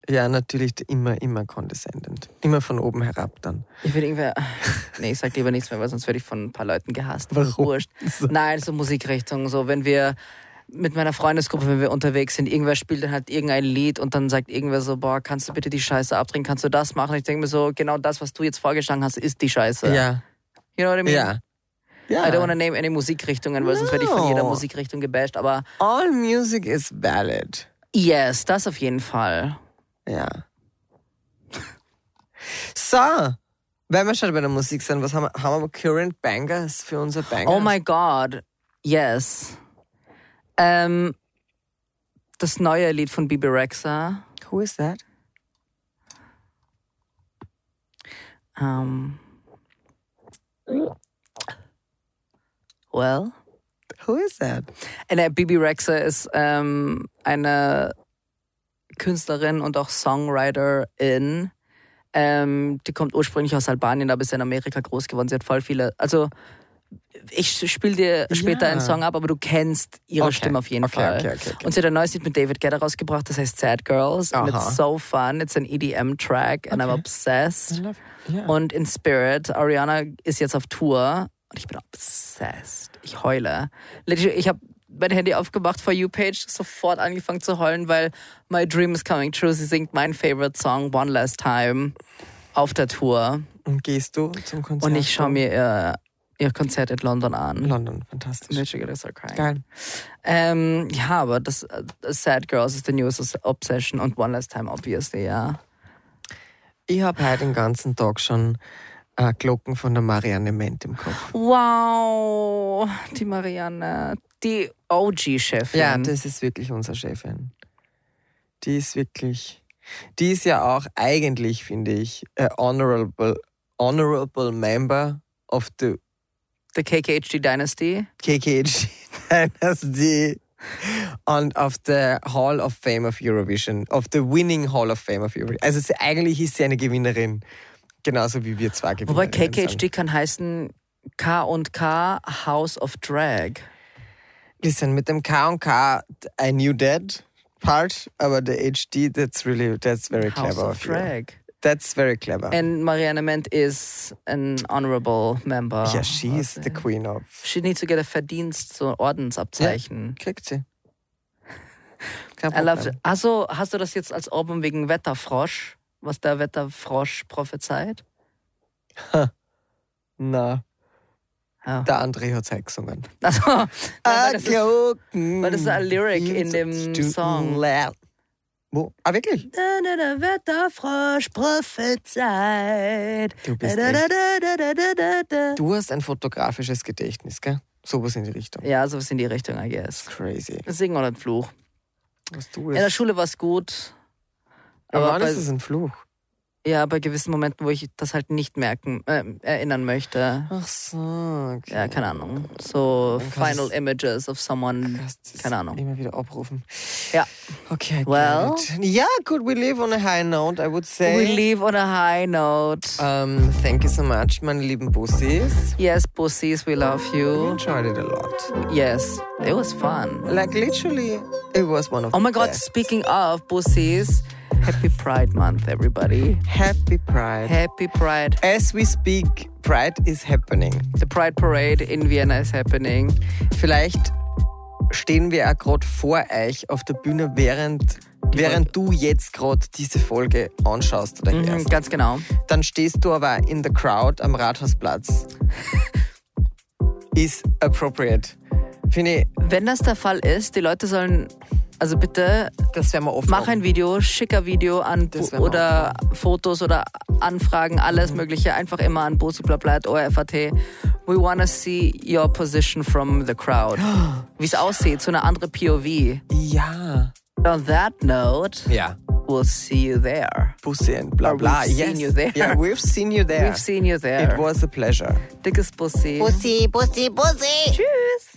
Ja, natürlich immer condescendent. Immer von oben herab dann. Ich will irgendwer... Nee, ich sag lieber nichts mehr, weil sonst werde ich von ein paar Leuten gehasst. Warum? Wurscht. Nein, so Musikrichtung. So, wenn wir mit meiner Freundesgruppe, wenn wir unterwegs sind, irgendwer spielt dann halt irgendein Lied und dann sagt irgendwer so, boah, kannst du bitte die Scheiße abdrehen, kannst du das machen? Und ich denke mir so, genau das, was du jetzt vorgeschlagen hast, ist die Scheiße. Ja. You know what I mean? Ja. Ja. I don't want to name any Musikrichtungen, weil sonst werde ich von jeder Musikrichtung gebasht, aber... All music is valid. Yes, das auf jeden Fall. Ja. So, wenn wir schon bei der Musik sind, was haben wir Current Bangers für unser Banger? Oh my God, yes. Das neue Lied von Bebe Rexha. Who is that? Well. Who is that? Bebe Rexha ist eine Künstlerin und auch Songwriterin. Die kommt ursprünglich aus Albanien, aber ist in Amerika groß geworden. Sie hat voll viele... Also, ich spiele dir später einen Song ab, aber du kennst ihre Stimme auf jeden Fall. Okay. Und sie hat ein neues Lied mit David Guetta rausgebracht, das heißt Sad Girls. And it's so fun. It's an EDM-Track and I'm obsessed. Und in Spirit, Ariana ist jetzt auf Tour und ich bin obsessed. Ich heule. Ich habe mein Handy aufgemacht, For You-Page, sofort angefangen zu heulen, weil My Dream is Coming True. Sie singt mein Favorite Song, One Last Time, auf der Tour. Und gehst du zum Konzert? Und ich schaue mir ihr Konzert in London an. London, fantastisch. Literally so crying. Geil. Ja, aber das Sad Girls ist the newest obsession und One Last Time, obviously, ja. Ich habe heute den ganzen Tag schon Glocken von der Marianne Ment im Kopf. Wow, die Marianne, die OG-Chefin. Ja, das ist wirklich unsere Chefin. Die ist ja auch eigentlich, finde ich, honorable member of the KKHD Dynasty. KKHD Dynasty und of the Hall of Fame of Eurovision, of the winning Hall of Fame of Eurovision. Also eigentlich ist sie eine Gewinnerin, genauso wie wir zwei Gewinner. Wobei KKHD kann heißen K&K House of Drag. Listen, mit dem K&K I knew that part, aber der HD, that's very House clever of Drag. That's very clever. And Marianne Ment is an honorable member. Ja, she's the queen of... She needs to get a Verdienst, so Ordensabzeichen. Ja, kriegt sie. Also, hast du das jetzt als Album wegen Wetterfrosch, was der Wetterfrosch prophezeit? Na. Ja. Der André hat es gesungen. Also, weil das ist ein Lyric in dem Song. Wo? Ah, wirklich? Der Wetterfrosch prophezeit. Du bist Du hast ein fotografisches Gedächtnis, gell? Sowas in die Richtung. Ja, sowas in die Richtung, I guess. Crazy. Singen oder ein Fluch. Was du In der Schule war es gut. Aber wann ist es ein Fluch? Ja, bei gewissen Momenten, wo ich das halt nicht erinnern möchte. Ach so, okay. Ja, keine Ahnung. So final images of someone, keine Ahnung. Immer wieder abrufen. Ja. Okay, well. Ja, good, we live on a high note, I would say. We live on a high note. Thank you so much, meine lieben Bussis. Yes, Bussis, we love you. We enjoyed it a lot. Yes, it was fun. Like literally, it was one of Oh my God, speaking of Bussis, Happy Pride Month, everybody. Happy Pride. Happy Pride. As we speak, Pride is happening. The Pride Parade in Vienna is happening. Vielleicht stehen wir auch gerade vor euch auf der Bühne, während du jetzt gerade diese Folge anschaust oder hörst. Ganz genau. Dann stehst du aber in the crowd am Rathausplatz. Is appropriate. Finde ich. Wenn das der Fall ist, die Leute sollen... Also bitte, das werden wir offen mach ein Video, schick ein Video an oder Fotos oder Anfragen, alles Mögliche, einfach immer an bussi.orf.at. We wanna see your position from the crowd. Wie es aussieht, so eine andere POV. Ja. On that note, we'll see you there. Bussi and bla bla. We've seen you there. Yeah, we've seen you there. We've seen you there. It was a pleasure. Dickes Bussi. Bussi, Bussi, Bussi. Tschüss.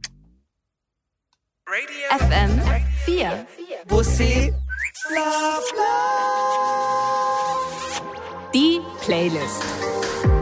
FM 4. Bussi. Die Playlist.